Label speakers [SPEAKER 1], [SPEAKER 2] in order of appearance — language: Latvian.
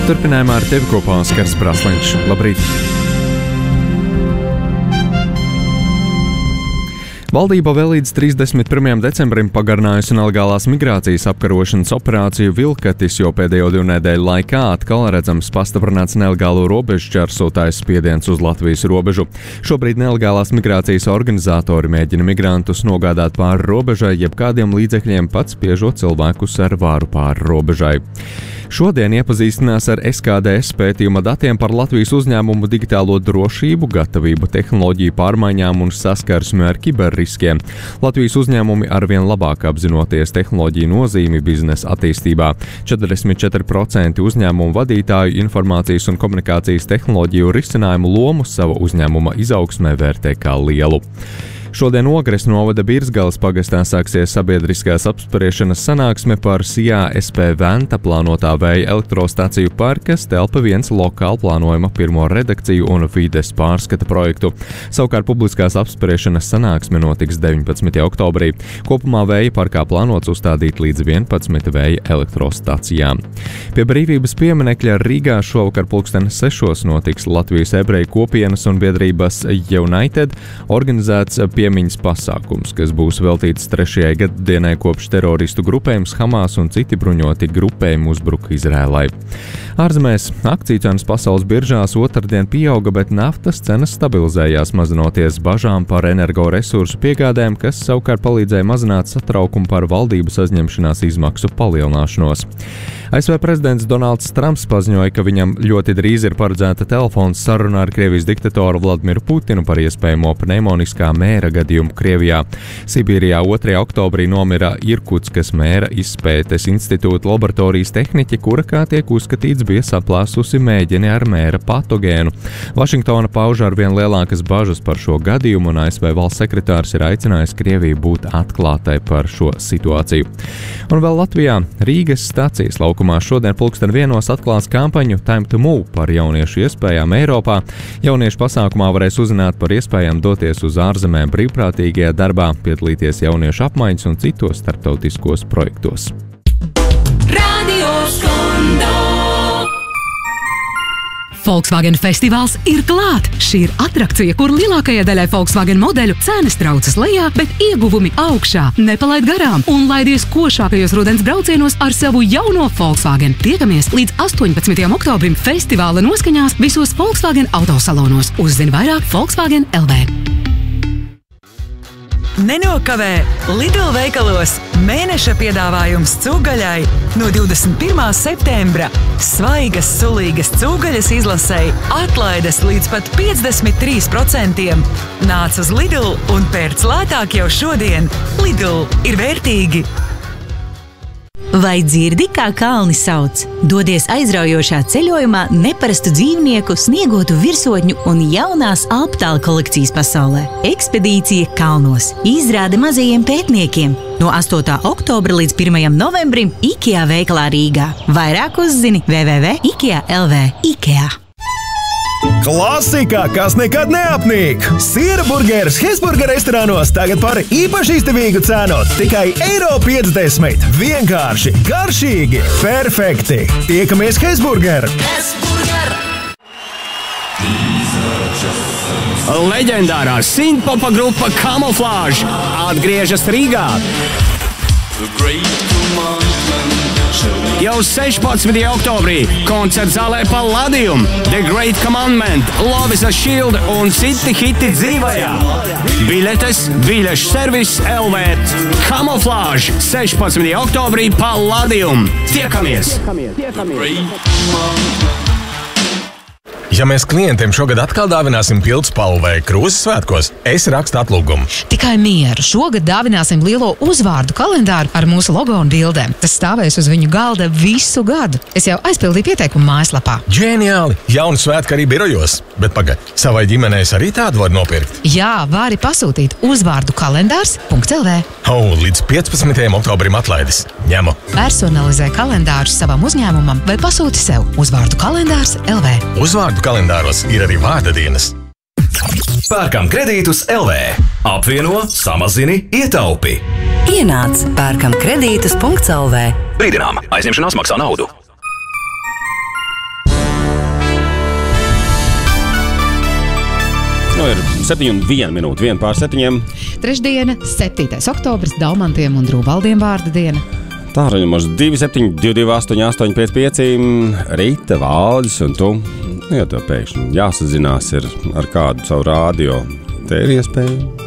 [SPEAKER 1] turpinājumā ar tevi kopā Oskars Brasliņš. Labrīt! Valdība vēl līdz 31. decembrim pagarinājusi nelegālās migrācijas apkarošanas operāciju Vilkatis, jo pēdējo 2 nedēļu laikā atkal redzams pastiprināts nelegālo robežu čersotājs spiediens uz Latvijas robežu. Šobrīd nelegālās migrācijas organizatori mēģina migrantus nogādāt pāri robežai, jeb kādiem līdzekļiem pat spiežot cilvēkus ar vāru pāri robežai. Šodien iepazīstinās ar SKDS pētījuma datiem par Latvijas uzņēmumu digitālo drošību, gatavību tehnoloģiju pārmaiņām un saskarsmi ar kiberriskiem. Latvijas uzņēmumi arvien labāk apzinoties tehnoloģiju nozīmi biznesa attīstībā. 44% uzņēmumu vadītāju informācijas un komunikācijas tehnoloģiju risinājumu lomu sava uzņēmuma izaugsmē vērtē kā lielu. Šodien Ogres novada Birzgalas pagastā sāksies sabiedriskās apspriešanas sanāksme par SIA SP Venta plānotā vēja elektrostaciju parkas Telpa 1 lokāla plānojuma pirmo redakciju un vides pārskata projektu. Savukārt publiskās apspriešanas sanāksme notiks 19. oktobrī. Kopumā vēja parkā plānots uzstādīt līdz 11 vēja elektrostacijām. Pie Brīvības pieminekļa Rīgā šovakar 6:00 notiks Latvijas ebreju kopienas un biedrības United organizēts piemiņas pasākums, kas būs veltīts 3. gaddienai kopš teroristu grupējums Hamas un citi bruņoti grupējumi uzbruka Izrēlai. Ārzemēs akciju cenas pasaules biržās otrdien pieauga, bet naftas cenas stabilizējās, mazinoties bažām par energoresursu piegādēm, kas savukārt palīdzēja mazināt satraukumu par valdības aizņemšanās izmaksu palielināšanos. ASV prezidents Donalds Trumps paziņoja, ka viņam ļoti drīz ir paredzēta telefona saruna ar Krievijas diktatoru Vladimiru Putinu par iespējamo pneumoniskā mēra gadījumu Krievijā. Sibīrijā 2. oktobrī nomira Irkutskas mēra izpētes institūta laboratorijas tehniķe, kura, kā tiek uzskatīts, bija saplāsusi mēģini ar mēra patogēnu. Vašingtona pauž arvien lielākas bažas par šo gadījumu, un ASV valsts sekretārs ir aicinājis Krieviju būt atklātai par šo situāciju. Un vēl Latvijā Rīgas stacijas laukumā šodien 1:00 atklāts kampaņu Time to Move par jauniešu iespējām Eiropā. Jauniešu pasākumā varēs uzzināt par iespējām doties uz ārzemēm brīvprātīgajā darbā, piedalīties jauniešu apmaiņas un citos starptautiskos projektos.
[SPEAKER 2] Volkswagen festivāls ir klāt! Šī ir atrakcija, kur lielākajai daļai Volkswagen modeļu cenas traucas lejā, bet ieguvumi augšā. Nepalaid garām un laidies košākajos rudens braucienos ar savu jauno Volkswagen. Tiekamies līdz 18. oktobrim festivāla noskaņās visos Volkswagen autosalonos. Uzzini vairāk Volkswagen LV.
[SPEAKER 3] Nenokavē Lidl veikalos mēneša piedāvājums cūgaļai no 21. septembra. Svaigas, sulīgas cūgaļas izlasei atlaides līdz pat 53%. Nāc uz Lidl un pērc lētāk jau šodien. Lidl ir vērtīgi!
[SPEAKER 4] Vai dzirdi, kā kalni sauc? Dodies aizraujošā ceļojumā neparastu dzīvnieku, sniegotu virsotņu un jaunās Alptāla kolekcijas pasaulē. Ekspedīcija kalnos. Izrāde mazajiem pētniekiem. No 8. oktobra līdz 1. novembrim IKEA veikalā Rīgā. Vairāk uzzini www.ikea.lv. IKEA.
[SPEAKER 5] Klasika, kas nekad neapnīk! Siera burgeris Hesburger restorānos tagad par īpaši izdevīgu cenu. Tikai €50. Vienkārši, garšīgi, perfekti! Tiekamies Hesburger!
[SPEAKER 6] Leģendārā sintpopa grupa Camouflage atgriežas Rīgā. Jau 16. oktobrī koncerts zālē Palladium, The Great Commandment, Love is a Shield un citi hiti dzīvajā. Biļetes biļešu servis LV. Camouflage 16. oktobrī Palladium. Tiekamies!
[SPEAKER 5] Ja mēs klientiem šogad atkal dāvināsim pildspalvu vai krūzes svētkos, es rakstu atlūgumu.
[SPEAKER 2] Tikai mieru. Šogad dāvināsim lielo uzvārdu kalendāru ar mūsu logo un bildēm. Tas stāvēs uz viņu galda visu gadu. Es jau aizpildīju pieteikumu mājaslapā.
[SPEAKER 5] Ģeniāli! Jauni svētki arī birojos. Bet pagaid, savai ģimenei arī tādu var nopirkt?
[SPEAKER 2] Jā, vari pasūtīt uzvārdu kalendārs.lv.
[SPEAKER 5] Līdz 15. oktobrim atlaides. Ņemu.
[SPEAKER 2] Personalizē kalendārus savam uzņēmumam vai pasūti sev uzvārdu kalendārs LV.
[SPEAKER 5] Uzvārdu kalendāros ir arī vārda dienas.
[SPEAKER 7] Pērkam kredītus LV. Apvieno, samazini, ietaupi.
[SPEAKER 8] Ienāc pērkamkredītus.lv.
[SPEAKER 7] Brīdinām, aizņemšanās maksā naudu.
[SPEAKER 6] Ir 7:01 minūte, 1:07.
[SPEAKER 8] Trešdiena, 7. oktobris, Daumantiem un Drūvaldiem vārda diena.
[SPEAKER 6] Tālruņa 272228 55, Rīta, Valdis un tu. Ja tev pēkšņi jāsazinās ar kādu savu rādio, te ir iespēja